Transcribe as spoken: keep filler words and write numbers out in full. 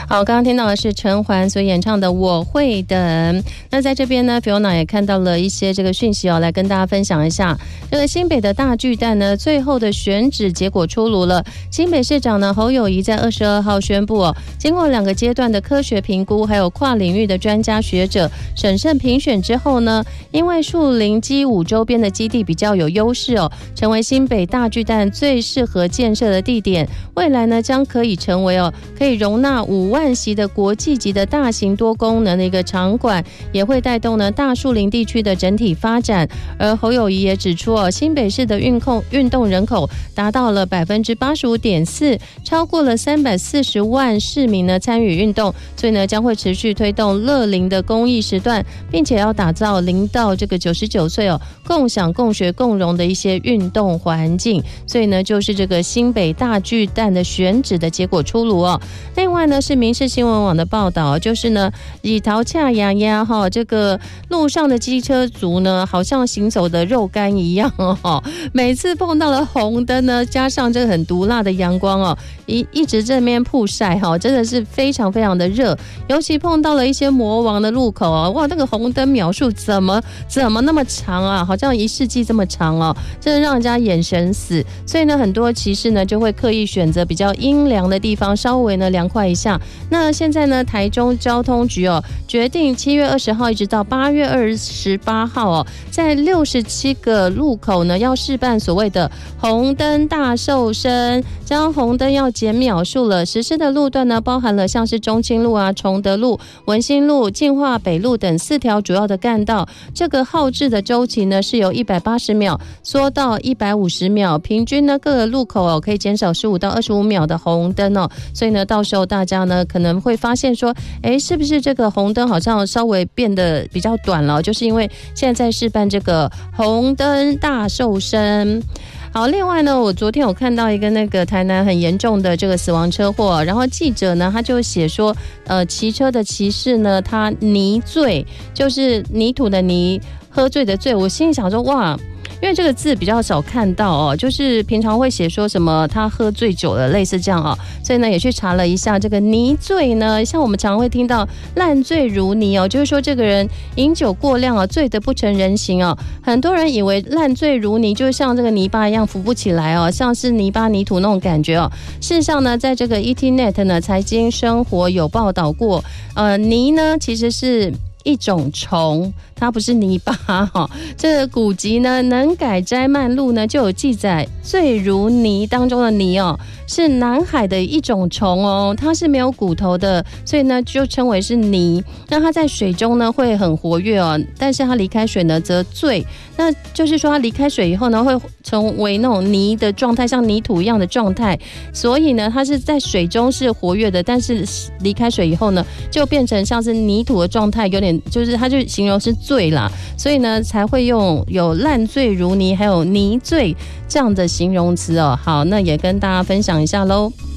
好，刚刚听到的是陈环所演唱的《我会等》。那在这边呢 Fiona 也看到了一些这个讯息哦，来跟大家分享一下。这个新北的大巨蛋呢，最后的选址结果出炉了。新北市长呢侯友宜在二十二号宣布哦，经过两个阶段的科学评估，还有跨领域的专家学者审慎评选之后呢，因为树林基五周边的基地比较有优势哦，成为新北大巨蛋最适合建设的地点。未来呢，将可以成为哦，可以容纳五万席的国际级的大型多功能的一个场馆，也会带动呢大树林地区的整体发展。而侯友宜也指出哦，新北市的运控运动人口达到了百分之八十五点四，超过了三百四十万市民呢参与运动，所以呢将会持续推动乐龄的公益时段，并且要打造零到这个九十九岁哦共享、共学、共荣的一些运动环境。所以呢，就是这个新北大巨蛋的选址的结果出炉哦。另外呢，是民视新闻网的报道，就是呢，以桃恰牙牙哈，这个路上的机车族呢，好像行走的肉干一样哦。每次碰到了红灯呢，加上这个很毒辣的阳光哦，一一直这边曝晒哈，真的是非常非常的热。尤其碰到了一些魔王的路口哦，哇，那个红灯秒数怎么怎么那么长啊？好像一世纪这么长哦，真的让人家眼神死。所以呢，很多骑士呢就会刻意选择比较阴凉的地方，稍微呢凉快一下。那现在呢，台中交通局哦决定七月二十号一直到八月二十八号哦，在六十七个路口呢要试办所谓的红灯大瘦身，将红灯要减秒数了。实施的路段呢，包含了像是中清路啊、崇德路、文心路、进化北路等四条主要的干道。这个号志的周期呢是由一百八十秒缩到一百五十秒，平均呢各个路口哦可以减少十五到二十五秒的红灯哦。所以呢，到时候大家呢可能会发现说，哎，是不是这个红灯好像稍微变得比较短了？就是因为现在在试办这个红灯大瘦身。好，另外呢，我昨天有看到一个那个台南很严重的这个死亡车祸，然后记者呢他就写说，呃，骑车的骑士呢他泥醉，就是泥土的泥，喝醉的醉。我心里想说，哇。因为这个字比较少看到哦，就是平常会写说什么他喝醉酒了，类似这样哦，所以呢也去查了一下这个泥醉呢，像我们常会听到烂醉如泥哦，就是说这个人饮酒过量啊，醉得不成人形哦。很多人以为烂醉如泥就像这个泥巴一样浮不起来哦，像是泥巴泥土那种感觉哦。事实上呢，在这个 E T Net 呢财经生活有报道过，呃，泥呢其实是一种虫，它不是泥巴哈。这个古籍呢，《能改斋漫录》呢就有记载，醉如泥当中的泥哦，是南海的一种虫哦，它是没有骨头的，所以呢就称为是泥。那它在水中呢会很活跃哦，但是它离开水呢则醉。那就是说它离开水以后呢，会成为那种泥的状态，像泥土一样的状态。所以呢，它是在水中是活跃的，但是离开水以后呢，就变成像是泥土的状态，有点就是它就形容是醉啦，所以呢才会用有烂醉如泥，还有泥醉这样的形容词哦。好，那也跟大家分享一下喽。